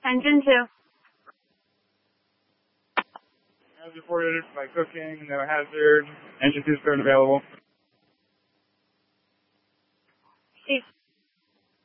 Engine 2. As reported by cooking, no hazard. Engine 2 is currently available. Steve.